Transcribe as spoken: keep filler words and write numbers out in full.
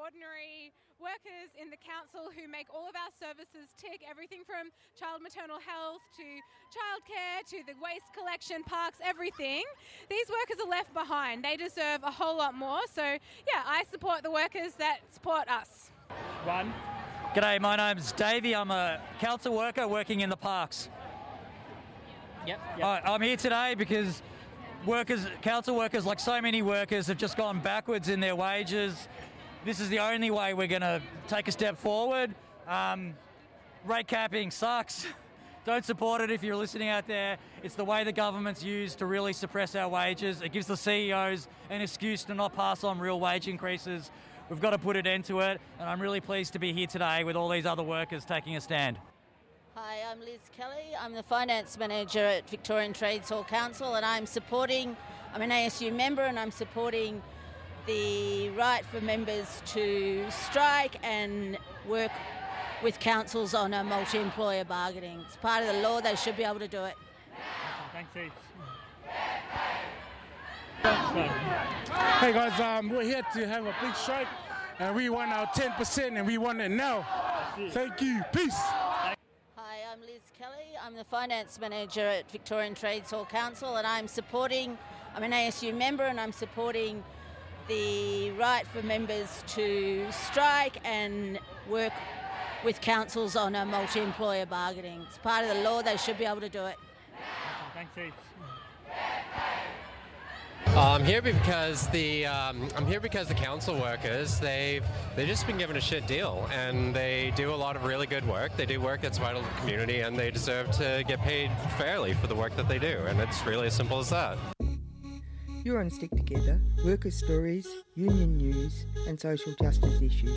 ordinary workers in the council who make all of our services tick, everything from child maternal health to childcare to the waste collection, parks, everything. These workers are left behind. They deserve a whole lot more. So, yeah, I support the workers that support us. One. G'day, my name's Davey. I'm a council worker working in the parks. Yep. yep. I, I'm here today because workers, council workers, like so many workers, have just gone backwards in their wages. This is the only way we're going to take a step forward. Um, rate capping sucks. Don't support it if you're listening out there. It's the way the government's used to really suppress our wages. It gives the C E Os an excuse to not pass on real wage increases. We've got to put an end to it, and I'm really pleased to be here today with all these other workers taking a stand. Hi, I'm Liz Kelly. I'm the Finance Manager at Victorian Trades Hall Council, and I'm supporting, I'm an A S U member, and I'm supporting the right for members to strike and work with councils on a multi-employer bargaining. It's part of the law, they should be able to do it. Thanks, Heath. Hey guys, um, we're here to have a big strike and we want our ten percent and we want it now. Thank you. Peace. Hi, I'm Liz Kelly. I'm the Finance Manager at Victorian Trades Hall Council, and I'm supporting, I'm an A S U member, and I'm supporting the right for members to strike and work with councils on a multi-employer bargaining. It's part of the law, they should be able to do it. Thanks, Heath. Uh, I'm here because the um, I'm here because the council workers they've they've just been given a shit deal, and they do a lot of really good work. They do work that's vital to the community, and they deserve to get paid fairly for the work that they do. And it's really as simple as that. You're on Stick Together, workers' stories, union news, and social justice issues.